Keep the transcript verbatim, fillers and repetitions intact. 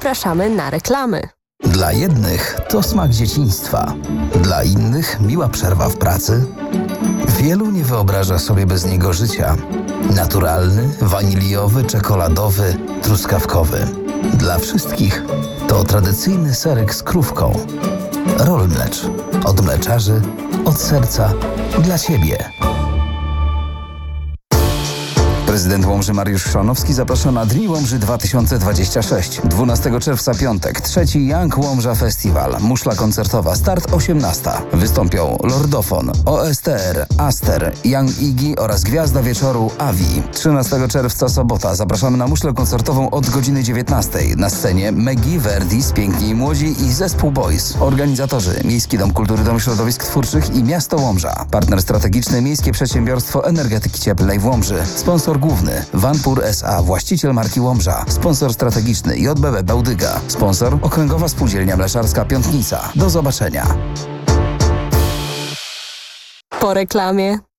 zapraszamy na reklamy. Dla jednych to smak dzieciństwa, dla innych miła przerwa w pracy. Wielu nie wyobraża sobie bez niego życia. Naturalny, waniliowy, czekoladowy, truskawkowy. Dla wszystkich to tradycyjny serek z krówką. Roll Mlecz. Od mleczarzy, od serca, dla Ciebie. Prezydent Łomży Mariusz Chrzanowski zaprasza na Dni Łomży dwa tysiące dwadzieścia sześć. dwunastego czerwca piątek, trzeci Young Łomża Festiwal. Muszla koncertowa, start osiemnasta. Wystąpią Lordofon, O S T R, Aster, Young Iggy oraz gwiazda wieczoru Avi. trzynastego czerwca sobota zapraszamy na muszlę koncertową od godziny dziewiętnastej. Na scenie Megi, Verdis, Piękni i Młodzi i Zespół Boys. Organizatorzy Miejski Dom Kultury, Dom Środowisk Twórczych i Miasto Łomża. Partner strategiczny Miejskie Przedsiębiorstwo Energetyki Cieplnej w Łomży. Sponsor główny Vanpur S A, właściciel marki Łomża. Sponsor strategiczny J B B Bałdyga. Sponsor Okręgowa Spółdzielnia Mleczarska Piątnica. Do zobaczenia. Po reklamie.